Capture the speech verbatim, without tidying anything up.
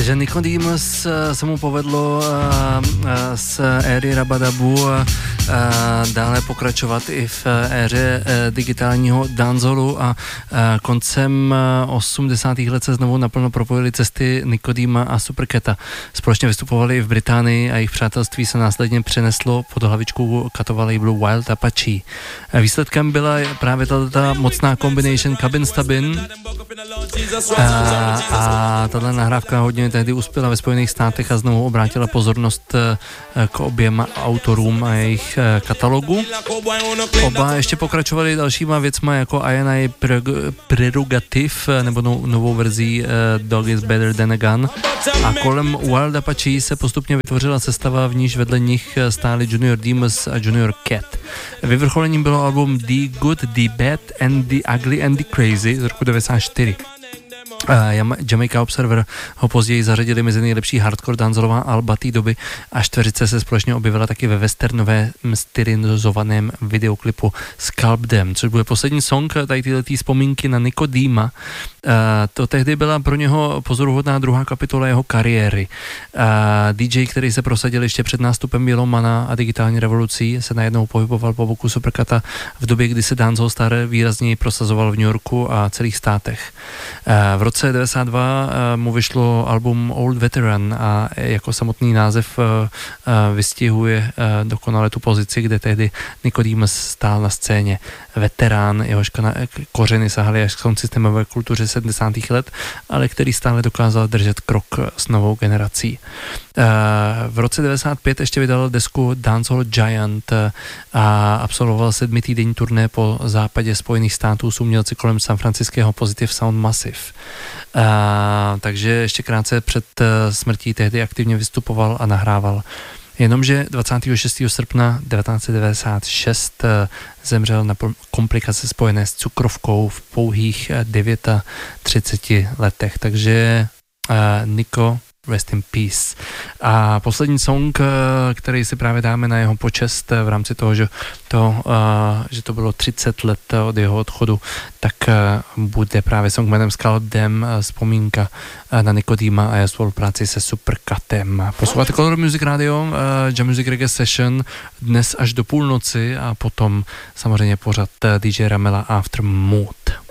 že Nicodemus se mu povedlo z éry Rabadabu dále pokračovat i v éře digitálního danceholu a koncem osmdesátých let se znovu naplno propojily cesty Nicodema a Supercata. Společně vystupovali i v Británii a jejich přátelství se následně přeneslo pod hlavičku katova labelu Wild Apache. Výsledkem byla právě tato mocná combination Cabin Stabin a, a tato nahrávka hodně tehdy uspěla ve Spojených státech a znovu obrátila pozornost k oběma autorům a jejich katalogu. Oba ještě pokračovali dalšíma věcma jako I and I Prerogative nebo no, novou verzí uh, Dog is Better Than a Gun a kolem Wild Apache se postupně vytvořila sestava, v níž vedle nich stáli Junior Demus a Junior Cat. Vyvrcholením bylo album The Good, The Bad and The Ugly and The Crazy z roku devadesát čtyři. Uh, Jamaica Observer ho později zařadili mezi nejlepší hardcore danceholová alba té doby a čtveřice se společně objevila taky ve westernové stylizovaném videoklipu Scalp Them, což bude poslední song tady tyhletý vzpomínky na Nicodema. Uh, to tehdy byla pro něho pozoruhodná druhá kapitola jeho kariéry. Uh, D J, který se prosadil ještě před nástupem Yellowmana a digitální revolucí, se najednou pohyboval po boku Supercata v době, kdy se dancehall star výrazněji prosazoval v New Yorku a celých státech. Uh, v roce devadesát dva uh, mu vyšlo album Old Veteran a jako samotný název uh, uh, vystihuje uh, dokonale tu pozici, kde tehdy Nicodemus stál na scéně. Veterán, jehož kořeny sahaly až k systémové kultuře sedmdesátých let, ale který stále dokázal držet krok s novou generací. V roce devadesát pět ještě vydal desku Dancehall Giant a absolvoval sedmitýdenní turné po západě Spojených států s umělci kolem San Franciského Positive Sound Massive. Takže ještě krátce před smrtí tehdy aktivně vystupoval a nahrával. Jenomže dvacátého šestého srpna devatenáct set devadesát šest zemřel na komplikace spojené s cukrovkou v pouhých třiceti devíti letech. Takže uh, Nico, rest in peace. A poslední song, který si právě dáme na jeho počest v rámci toho, že to, uh, že to bylo třicet let od jeho odchodu, tak uh, bude právě song jménem Scalp Them, uh, vzpomínka uh, na Nicodema a jeho spolupráci se Supercatem. Posloucháte Color Music Radio, uh, Jam Music Reggae Session dnes až do půlnoci a potom samozřejmě pořad uh, D J Ramela After Mood.